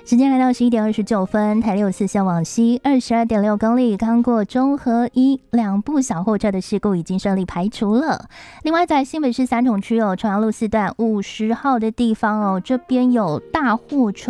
时间来到11:29，台644向往西22.6公里，刚过中和一2部小货车的事故已经顺利排除了。另外在新北市三重区重阳路4段50号的地方这边有大货车